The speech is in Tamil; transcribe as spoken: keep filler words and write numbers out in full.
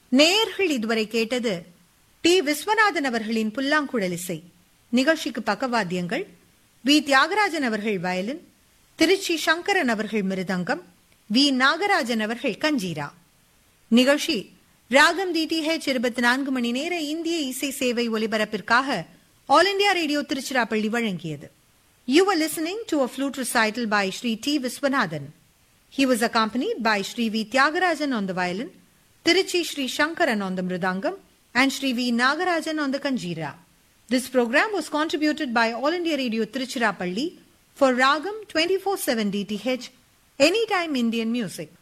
நேயர்கள் இதுவரை கேட்டது டி விஸ்வநாதன் அவர்களின் புல்லாங்குழல் இசை. நிகழ்ச்சிக்கு பக்கவாத்தியங்கள் வி தியாகராஜன் அவர்கள் வயலின், திருச்சி சங்கரன் அவர்கள் மிருதங்கம், வி நாகராஜன் அவர்கள் கஞ்சீரா. நிகழ்ச்சி ராகம் டிடிஹெச் இருபத்தி நான்கு மணி நேர இந்திய இசை சேவை ஒலிபரப்பிற்காக ஆல் இண்டியா ரேடியோ திருச்சிராப்பள்ளி வழங்கியது. You were listening to a flute recital by Shri T. Viswanathan. He was accompanied by Shri V. Tyagarajan on the violin, Tiruchi Shri Shankaran on the mridangam, and Shri V. Nagarajan on the kanjira. This program was contributed by All India Radio Tiruchirappalli for Ragam twenty-four seven D T H, Anytime Indian Music.